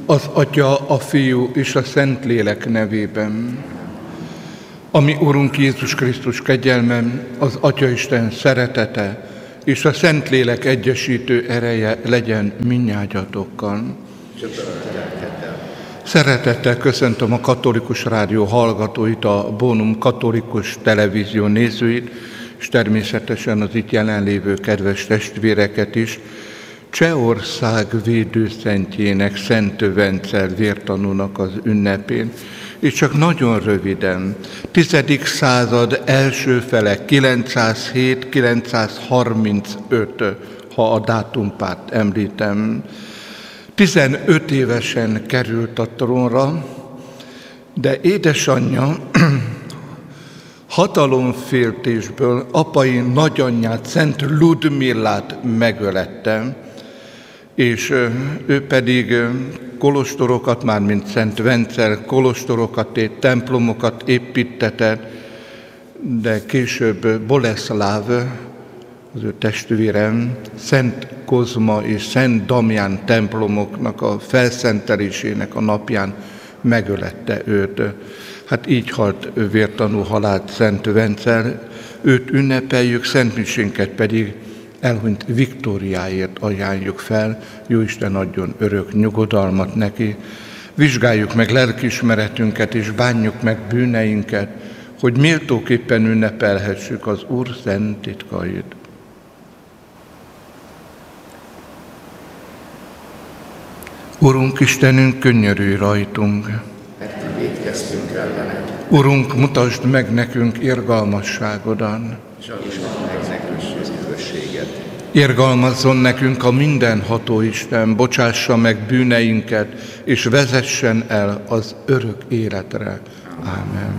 Az Atya, a Fiú és a Szentlélek nevében. A mi Urunk Jézus Krisztus kegyelme, az Atyaisten szeretete és a Szentlélek egyesítő ereje legyen mindnyájatokkal. Szeretettel köszöntöm a Katolikus Rádió hallgatóit, a Bónum Katolikus Televízió nézőit, és természetesen az itt jelenlévő kedves testvéreket is, Csehország védőszentjének, Szent Vencel vértanúnak az ünnepén. És csak nagyon röviden, 10. század első fele, 907-935, ha a dátumpárt említem, 15 évesen került a trónra, de édesanyja hatalomféltésből apai nagyanyját, Szent Ludmillát megölette, és ő pedig kolostorokat, mármint Szent Vencel kolostorokat, templomokat építtetett, de később Boleszláv, az ő testvérem, Szent Kozma és Szent Damján templomoknak a felszentelésének a napján megölette őt. Hát így halt vértanú halált Szent Vencel, őt ünnepeljük, szentmisénket pedig elhunyt Viktóriáért ajánljuk fel, Jóisten adjon örök nyugodalmat neki. Vizsgáljuk meg lelkiismeretünket és bánjuk meg bűneinket, hogy méltóképpen ünnepelhessük az Úr szent titkait. Urunk Istenünk, könyörülj rajtunk! Mert mi vétkeztünk ellened. Urunk, mutasd meg nekünk irgalmasságodat! És adj meg nekünk üdvösséget. Irgalmazzon nekünk a mindenható Isten, bocsássa meg bűneinket, és vezessen el az örök életre. Ámen.